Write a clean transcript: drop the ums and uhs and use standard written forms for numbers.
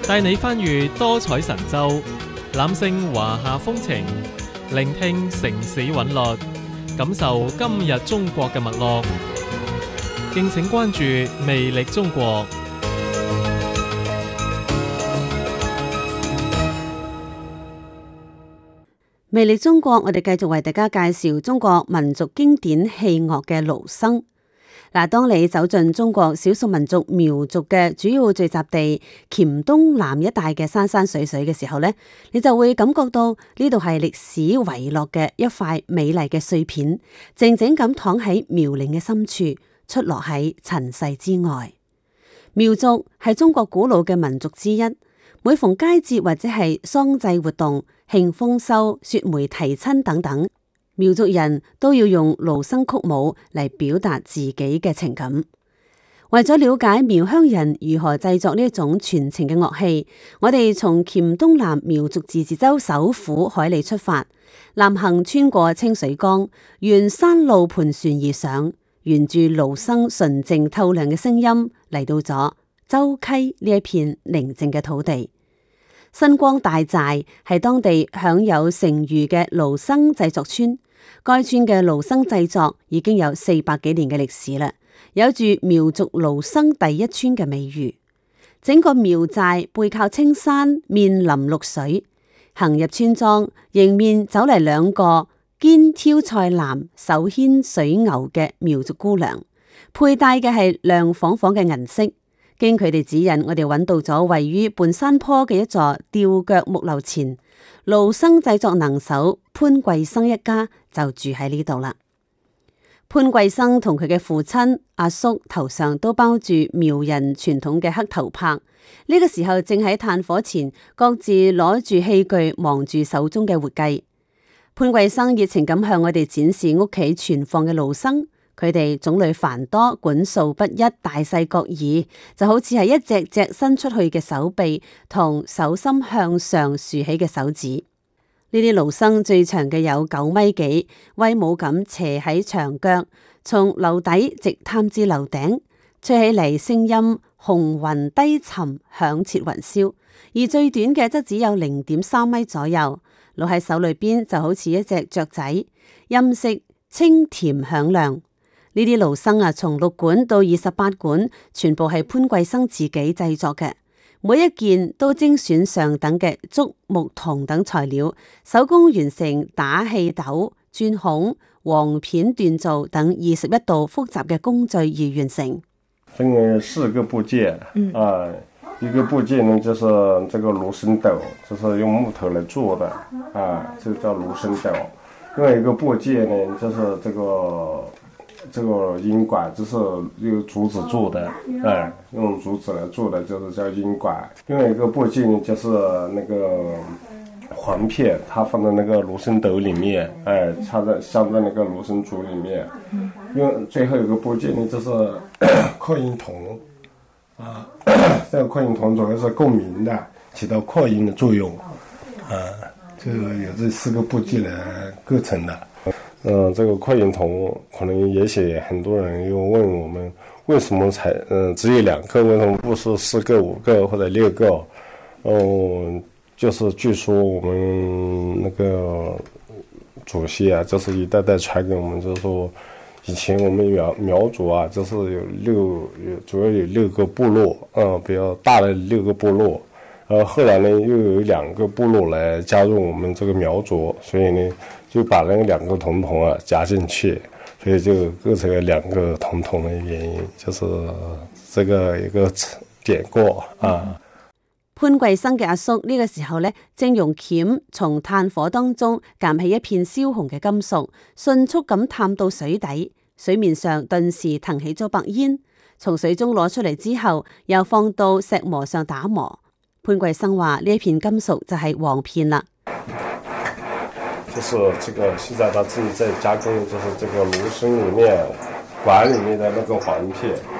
帶你翻閱多彩神州，攬勝華夏風情，聆聽城市韻律，感受今日中國嘅脈絡。敬請關注魅力中國。 魅力中國，我哋繼續為大家介紹中國民族經典器樂嘅盧笙。嗱，當你走進中國少數民族苗族嘅主要聚集地黔東南一帶嘅山山水水嘅時候呢，你就會感覺到呢度係歷史遺落嘅一塊美麗嘅碎片，靜靜咁躺喺苗嶺嘅深處，出落喺塵世之外。苗族係中國古老嘅民族之一，每逢佳節或者係喪祭活動、慶豐收、雪梅提親等等，苗族人都要用盧笙曲舞嚟表達自己嘅情感。為咗了解苗鄉人如何製作呢一種傳情嘅樂器，我哋從黔東南苗族自治州首府海里出發，南行穿過清水江，沿山路盤旋而上，沿住盧笙純淨透亮嘅聲音嚟到咗周溪呢一片寧靜嘅土地。新光大寨係當地享有盛譽嘅盧笙製作村，該村嘅盧笙製作已經有400幾年嘅歷史啦，有住苗族盧笙第一村嘅美譽。整個苗寨背靠青山，面臨綠水，行入村莊，迎面走嚟2個肩挑菜籃、手牽水牛嘅苗族姑娘，佩戴嘅係亮晃晃嘅銀飾。經佢哋指引，我哋揾到咗位於半山坡嘅一座吊腳木樓前，盧笙製作能手潘貴生一家就住喺呢度啦。潘貴生同佢嘅父親阿叔頭上都包住苗人傳統嘅黑頭帕，呢個時候正喺炭火前，各自攞住器具，忙住手中嘅活計。潘貴生熱情咁向我哋展示屋企存放嘅盧笙。佢哋種類繁多，管數不一，大細各異，就好似係一隻隻伸出去嘅手臂同手心向上豎起嘅手指。呢啲盧笙最長嘅有9米幾，威武咁斜喺牆腳，從樓底直探至樓頂，吹起嚟聲音雄渾低沉，響徹雲霄。而最短嘅則只有0.3米左右，攞喺手裏邊就好似一隻雀仔，音色清甜響亮。呢啲盧笙啊，從6管到28管，全部係潘貴生自己製作嘅，每一件都精選上等嘅竹、木、銅等材料，手工完成打氣斗、鑽孔、簧片鍛造等21道複雜嘅工序而完成。 分為4個部件，一個部件呢就是這個盧笙斗，就是用木頭來做的，就叫盧笙斗。另外一個部件呢就是這個音管，就是用竹子做的，用竹子來做的，就是叫音管。另外一個部件就是那個簧片，它放在那個盧笙斗裏面，鑲在那個盧笙竹裏面。最後一個部件呢，就是擴音筒，這個擴音筒主要是共鳴的，起到擴音的作用，就有這4個部件來構成的。這個擴音筒可能也許很多人又問我們，為什麼只有2個，為什麼不是4個、5個或者6個？就是據說我們那個祖先啊，就是一代代傳給我們，就是說以前我們苗族啊，就是主要有6個部落，比較大的6個部落，後來呢又有2個部落來加入我們這個苗族，所以呢就把那個2個統統加進去，所以就構成了2個統統的原因，就是這個一個典故啊。 潘貴生嘅阿叔呢個時候呢，正用鉗從炭火當中夾起一片燒紅嘅金屬，迅速咁探到水底，水面上頓時騰起咗白煙。從水中攞出嚟之後，又放到石磨上打磨。潘貴生話呢一片金屬就係簧片啦。 就是這個現在他自己在加工，就是這個盧笙裏面管裏面的那個簧片。